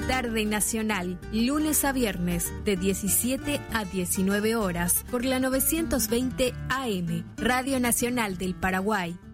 Tarde Nacional, lunes a viernes, de 17 a 19 horas, por la 920 AM, Radio Nacional del Paraguay.